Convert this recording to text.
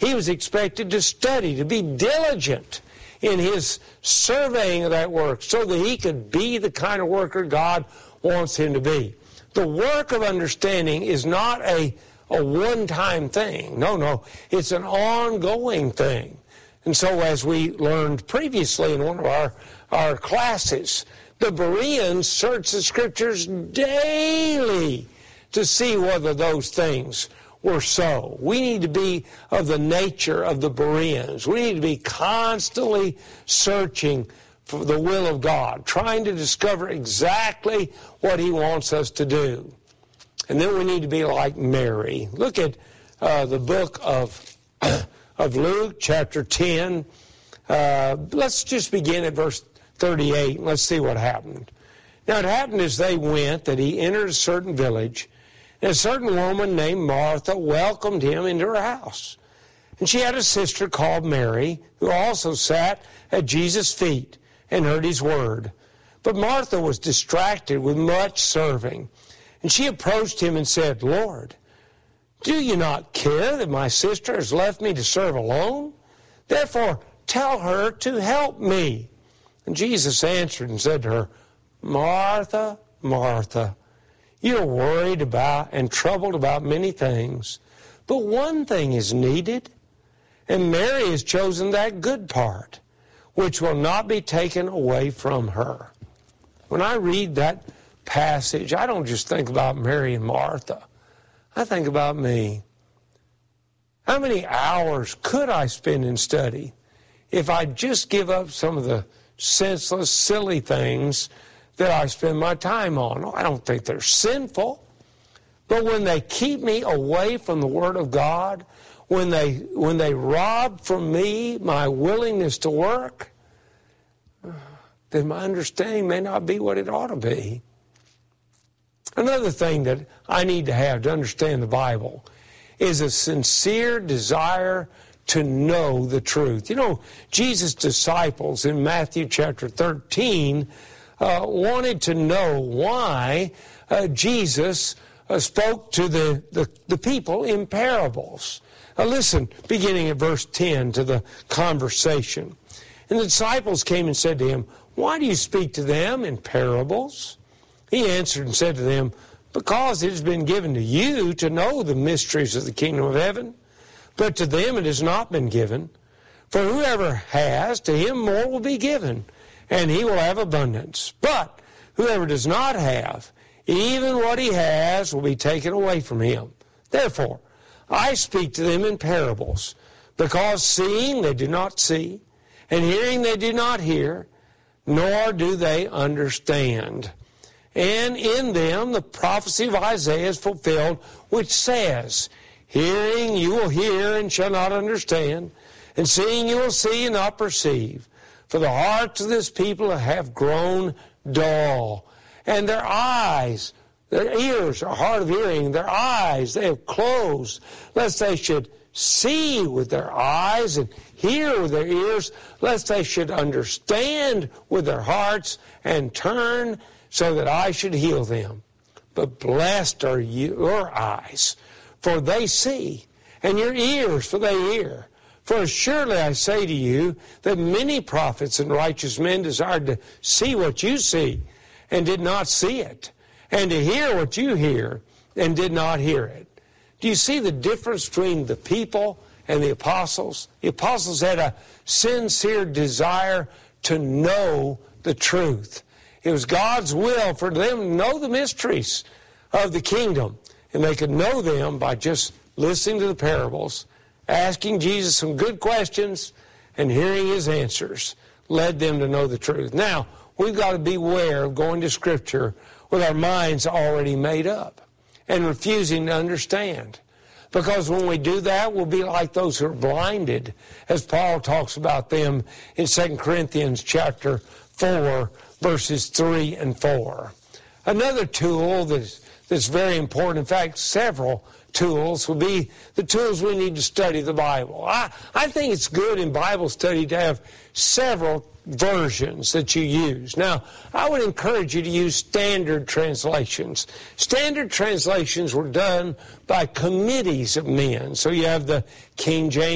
He was expected to study, to be diligent in his surveying of that work so that he could be the kind of worker God wants him to be. The work of understanding is not a one-time thing. No, it's an ongoing thing. And so as we learned previously in one of our classes, the Bereans searched the Scriptures daily to see whether those things were so. We need to be of the nature of the Bereans. We need to be constantly searching for the will of God, trying to discover exactly what he wants us to do. And then we need to be like Mary. Look at the book of Luke, chapter 10. Let's just begin at verse 38, and let's see what happened. Now it happened as they went that he entered a certain village, and a certain woman named Martha welcomed him into her house. And she had a sister called Mary, who also sat at Jesus' feet and heard his word. But Martha was distracted with much serving. And she approached him and said, Lord, do you not care that my sister has left me to serve alone? Therefore, tell her to help me. And Jesus answered and said to her, Martha, Martha, you're worried about and troubled about many things, but one thing is needed, and Mary has chosen that good part, which will not be taken away from her. When I read that passage, I don't just think about Mary and Martha. I think about me. How many hours could I spend in study if I just give up some of the senseless, silly things that I spend my time on? I don't think they're sinful. But when they keep me away from the Word of God, when they rob from me my willingness to work, then my understanding may not be what it ought to be. Another thing that I need to have to understand the Bible is a sincere desire to know the truth. You know, Jesus' disciples in Matthew chapter 13 wanted to know why Jesus spoke to the people in parables. Listen, beginning at verse 10 to the conversation. And the disciples came and said to him, why do you speak to them in parables? He answered and said to them, because it has been given to you to know the mysteries of the kingdom of heaven, but to them it has not been given. For whoever has, to him more will be given, and he will have abundance. But whoever does not have, even what he has will be taken away from him. Therefore, I speak to them in parables, because seeing they do not see, and hearing they do not hear, nor do they understand. And in them the prophecy of Isaiah is fulfilled, which says, hearing you will hear and shall not understand, and seeing you will see and not perceive. For the hearts of this people have grown dull, and their eyes, their ears are hard of hearing, their eyes they have closed, lest they should see with their eyes and hear with their ears, lest they should understand with their hearts and turn so that I should heal them. But blessed are your eyes, for they see, and your ears, for they hear. For surely I say to you that many prophets and righteous men desired to see what you see, and did not see it, and to hear what you hear, and did not hear it. Do you see the difference between the people and the apostles? The apostles had a sincere desire to know the truth. It was God's will for them to know the mysteries of the kingdom, and they could know them by just listening to the parables, asking Jesus some good questions, and hearing his answers led them to know the truth. Now, we've got to beware of going to Scripture with our minds already made up and refusing to understand. Because when we do that, we'll be like those who are blinded, as Paul talks about them in 2 Corinthians chapter 4, verses 3 and 4. Another tool that's very important, in fact, several tools, will be the tools we need to study the Bible. I think it's good in Bible study to have several versions that you use. Now, I would encourage you to use standard translations. Standard translations were done by committees of men. So you have the King James